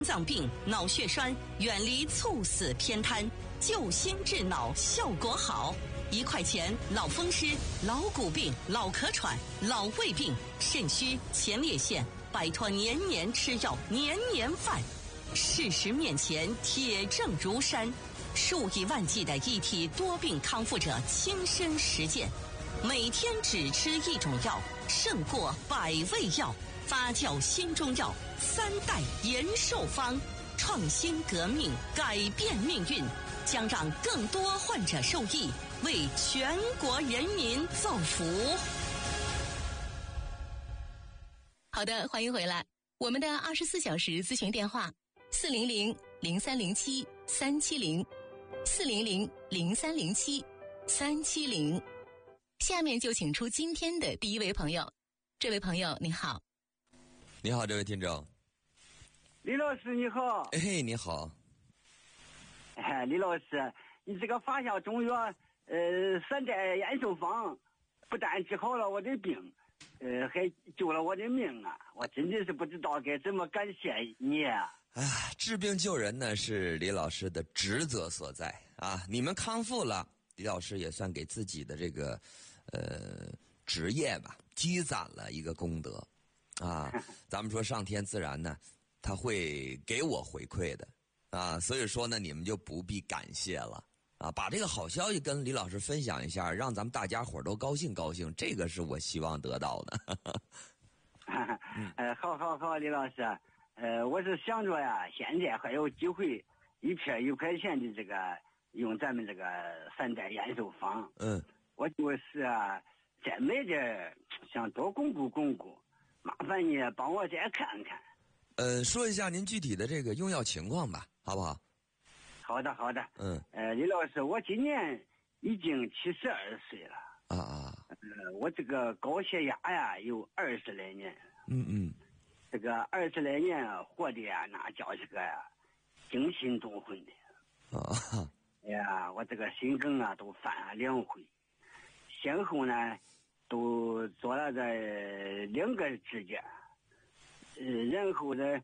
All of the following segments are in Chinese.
脏病、脑血栓，远离猝死偏瘫，救心治脑效果好。1块钱老风湿、老骨病、老咳喘、老胃病、肾虚、前列腺，摆脱年年吃药、年年犯。事实面前，铁证如山，数以万计的一体多病康复者亲身实践，每天只吃一种药，胜过100味药。发酵新中药3代延寿方，创新革命，改变命运，将让更多患者受益，为全国人民造福。 好的，欢迎回来。我们的24小时咨询电话400-0307-370，400-0307-370。下面就请出今天的第一位朋友。这位朋友你好。 你好，这位听众。 李老师你好。 哎，你好。 李老师，你这个发酵中药3代延寿方，不但治好了我的病，还救了我的命啊！我真的是不知道该怎么感谢你啊！ 治病救人呢是李老师的职责所在啊！你们康复了，李老师也算给自己的这个职业吧积攒了一个功德啊！咱们说上天自然呢，他会给我回馈的啊！所以说呢，你们就不必感谢了啊！把这个好消息跟李老师分享一下，让咱们大家伙都高兴高兴，这个是我希望得到的。 好，李老师，我是想着呀，现在还有机会一片1块钱的这个用咱们这个3代延寿方，我就是再买点，想多巩固，麻烦你帮我再看看。 说一下您具体的这个用药情况吧，好不好？ 好的。李老师，我今年已经72岁了。我这个高血压呀有20来年。这个20来年活的呀，那叫这个呀惊心动魂的。哎呀，我这个心梗啊都犯了2回，先后呢都做了这2个指甲，然后在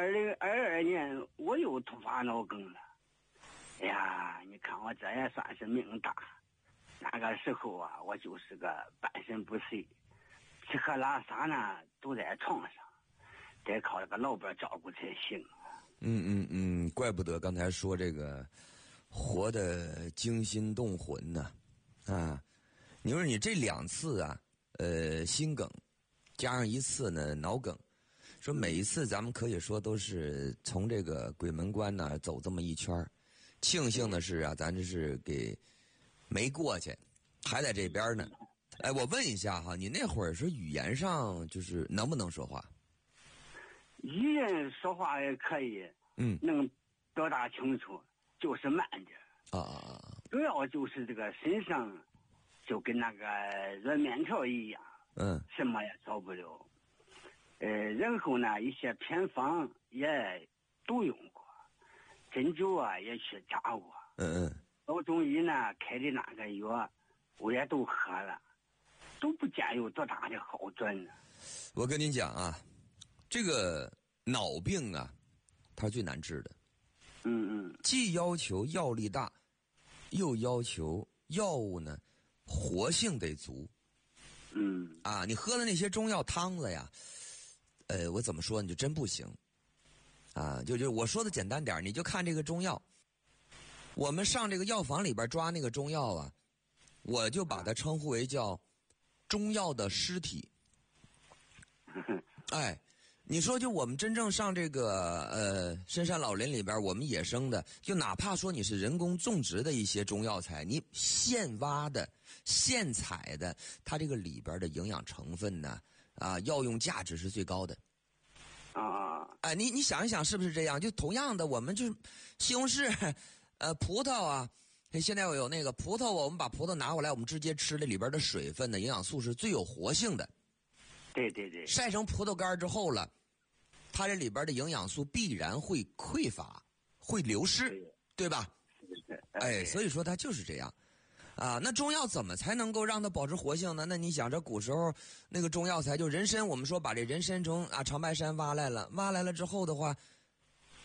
2022年我又突发脑梗了。哎呀，你看我这也算是命大。那个时候啊，我就是个半身不遂，吃喝拉撒呢都在床上，得靠这个老伴照顾才行。 怪不得刚才说这个活得惊心动魂呢。你说你这2次啊，心梗加上1次呢脑梗，说每一次咱们可以说都是从这个鬼门关呢走这么一圈。庆幸的是啊，咱这是给没过去，还在这边呢。我问一下哈，你那会儿是语言上就是能不能说话？ 语言说话也可以，能表达清楚，就是慢点。主要就是这个身上就跟那个软面条一样，什么也少不了。然后呢，一些偏方也都用过，针灸啊也去扎过。老中医呢开的那个药，我也都喝了，都不见有多大的好转呢。 我跟您讲啊，这个脑病啊，它最难治的。既要求药力大，又要求药物呢活性得足。你喝的那些中药汤子呀，我怎么说你就真不行。就我说的简单点，你就看这个中药。我们上这个药房里边抓那个中药啊，我就把它称呼为叫中药的尸体。你说就我们真正上这个深山老林里边，我们野生的，就哪怕说你是人工种植的一些中药材，你现挖的、现采的，它这个里边的营养成分呢，药用价值是最高的。你想一想是不是这样？就同样的，我们就是西红柿、葡萄啊，现在有那个葡萄，我们把葡萄拿过来，我们直接吃，这里边的水分的营养素是最有活性的。 对。 晒成葡萄干之后了，它这里边的营养素必然会匮乏，会流失，对吧？所以说它就是这样。那中药怎么才能够让它保持活性呢？那你想，这古时候那个中药材就人参，我们说把这人参从长白山挖来了之后的话，